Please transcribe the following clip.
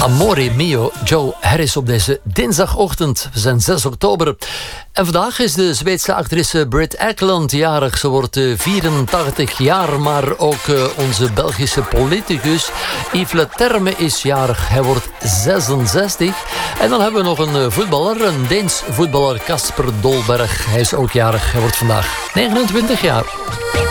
Amore mio, Joe Harris op deze dinsdagochtend. We zijn 6 oktober. En vandaag is de Zweedse actrice Britt Ekland jarig. Ze wordt 84 jaar, maar ook onze Belgische politicus Yves Leterme is jarig. Hij wordt 66. En dan hebben we nog een voetballer, een Deens voetballer, Kasper Dolberg. Hij is ook jarig. Hij wordt vandaag 29 jaar.